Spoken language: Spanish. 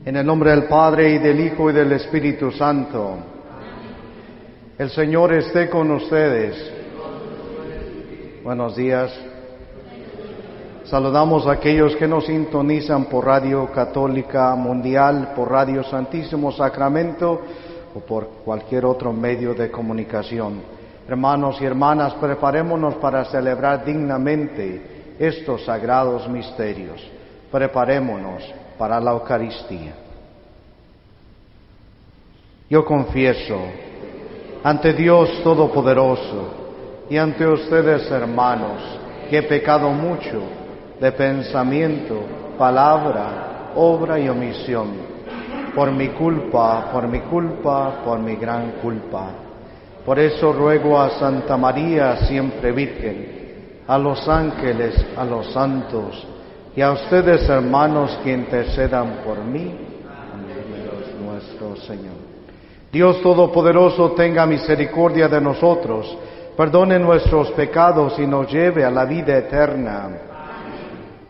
En el nombre del Padre, y del Hijo, y del Espíritu Santo. El Señor esté con ustedes. Buenos días. Saludamos a aquellos que nos sintonizan por Radio Católica Mundial, por Radio Santísimo Sacramento o por cualquier otro medio de comunicación. Hermanos y hermanas, preparémonos para celebrar dignamente estos sagrados misterios. Preparémonos para la Eucaristía. Yo confieso ante Dios Todopoderoso y ante ustedes, hermanos, que he pecado mucho de pensamiento, palabra, obra y omisión, por mi culpa, por mi gran culpa. Por eso ruego a Santa María, siempre Virgen, a los ángeles, a los santos, y a ustedes, hermanos, que intercedan por mí, ante Dios nuestro Señor. Dios Todopoderoso tenga misericordia de nosotros, perdone nuestros pecados y nos lleve a la vida eterna.